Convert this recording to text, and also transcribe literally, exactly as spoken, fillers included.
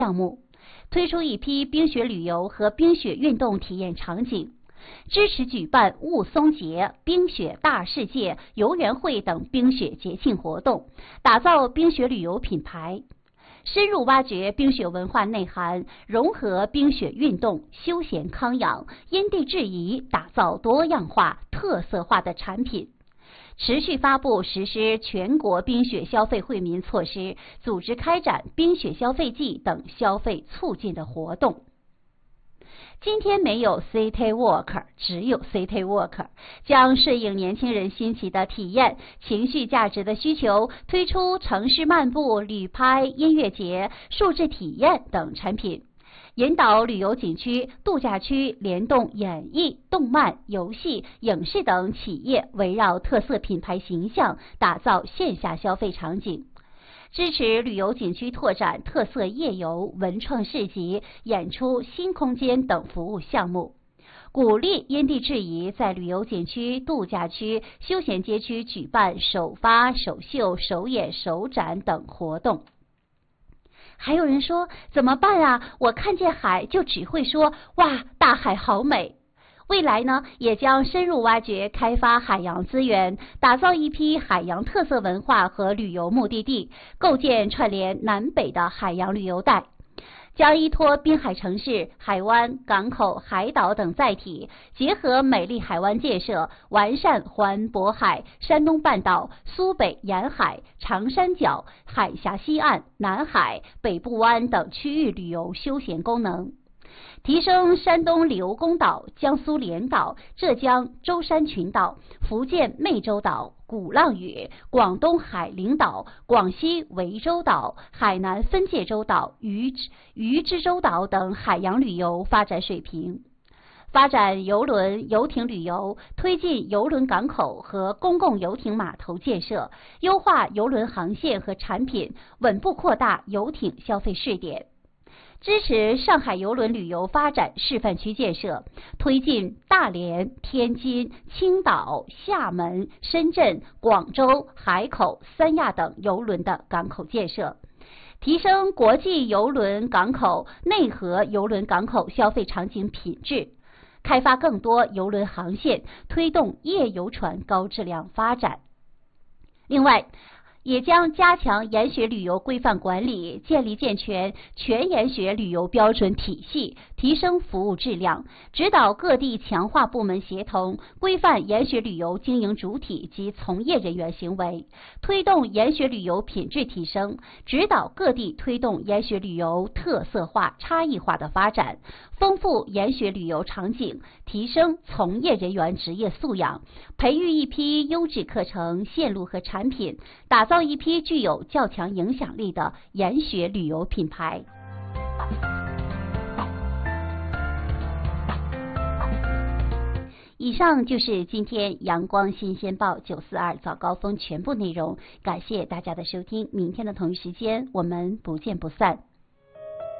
项目，推出一批冰雪旅游和冰雪运动体验场景，支持举办雾凇节、冰雪大世界、游园会等冰雪节庆活动，打造冰雪旅游品牌。深入挖掘冰雪文化内涵，融合冰雪运动、休闲康养，因地制宜，打造多样化、特色化的产品。持续发布实施全国冰雪消费惠民措施，组织开展冰雪消费季等消费促进的活动。今天没有 City Walk， 只有 City Walk， 将顺应年轻人兴起的体验、情绪价值的需求，推出城市漫步、旅拍、音乐节、数字体验等产品，引导旅游景区、度假区联动演艺、动漫、游戏、影视等企业，围绕特色品牌形象，打造线下消费场景。支持旅游景区拓展特色夜游、文创市集、演出新空间等服务项目，鼓励因地制宜在旅游景区、度假区、休闲街区举办首发、首秀、首演、首展等活动。还有人说怎么办啊？我看见海就只会说哇，大海好美。未来呢，也将深入挖掘开发海洋资源，打造一批海洋特色文化和旅游目的地，构建串联南北的海洋旅游带，将依托滨海城市、海湾、港口、海岛等载体，结合美丽海湾建设，完善环渤海、山东半岛、苏北沿海、长三角、海峡西岸、南海、北部湾等区域旅游休闲功能。提升山东刘公岛、江苏连岛、浙江舟山群岛、福建湄洲岛、鼓浪屿、广东海陵岛、广西涠洲岛、海南分界洲岛、蜍蜍支洲岛等海洋旅游发展水平。发展邮轮、游艇旅游，推进邮轮港口和公共游艇码头建设，优化邮轮航线和产品，稳步扩大游艇消费试点。支持上海邮轮旅游发展示范区建设，推进大连、天津、青岛、厦门、深圳、广州、海口、三亚等邮轮的港口建设，提升国际邮轮港口、内河邮轮港口消费场景品质，开发更多邮轮航线，推动夜游船高质量发展。另外，也将加强研学旅游规范管理，建立健全全研学旅游标准体系，提升服务质量，指导各地强化部门协同，规范研学旅游经营主体及从业人员行为，推动研学旅游品质提升，指导各地推动研学旅游特色化、差异化的发展，丰富研学旅游场景，提升从业人员职业素养，培育一批优质课程、线路和产品，打造一批具有较强影响力的研学旅游品牌。以上就是今天阳光新鲜报九四二早高峰全部内容，感谢大家的收听，明天的同一时间我们不见不散。